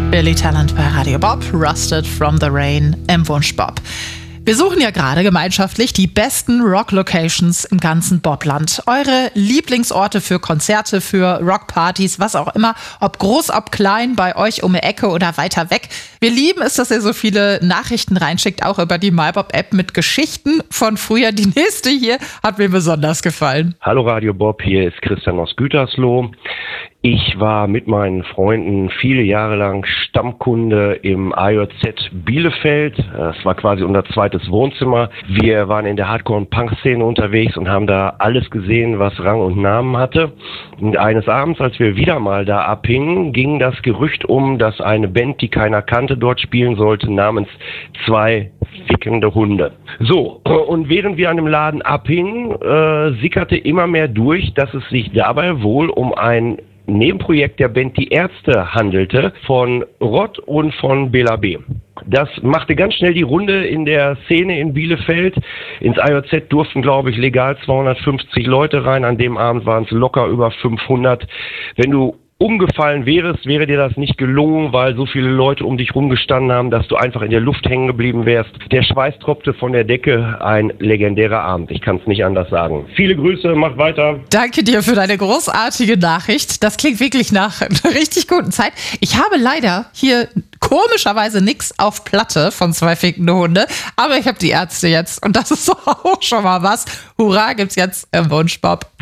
Billy Talent bei Radio Bob, Rusted from the Rain im Wunsch Bob. Wir suchen ja gerade gemeinschaftlich die besten Rock-Locations im ganzen Bobland. Eure Lieblingsorte für Konzerte, für Rockpartys, was auch immer, ob groß, ob klein, bei euch um die Ecke oder weiter weg. Wir lieben es, dass ihr so viele Nachrichten reinschickt, auch über die MyBob-App mit Geschichten von früher. Die nächste hier hat mir besonders gefallen. Hallo Radio Bob, hier ist Christian aus Gütersloh. Ich war mit meinen Freunden viele Jahre lang Stammkunde im AJZ Bielefeld. Das war quasi unser zweites Wohnzimmer. Wir waren in der Hardcore- und Punk-Szene unterwegs und haben da alles gesehen, was Rang und Namen hatte. Und eines Abends, als wir wieder mal da abhingen, ging das Gerücht um, dass eine Band, die keiner kannte, dort spielen sollte, namens Zwei fickende Hunde. So, und während wir an dem Laden abhingen, sickerte immer mehr durch, dass es sich dabei wohl um ein Nebenprojekt der Band Die Ärzte handelte, von Rott und von Bela B. Das machte ganz schnell die Runde in der Szene in Bielefeld. Ins AJZ durften, glaube ich, legal 250 Leute rein. An dem Abend waren es locker über 500. Wenn du umgefallen wärst, wäre dir das nicht gelungen, weil so viele Leute um dich rumgestanden haben, dass du einfach in der Luft hängen geblieben wärst. Der Schweiß tropfte von der Decke, ein legendärer Abend. Ich kann es nicht anders sagen. Viele Grüße, macht weiter. Danke dir für deine großartige Nachricht. Das klingt wirklich nach einer richtig guten Zeit. Ich habe leider hier komischerweise nichts auf Platte von Zwei fickende Hunde, aber ich habe die Ärzte jetzt und das ist doch auch schon mal was. Hurra, gibt's jetzt im Wunsch Bob.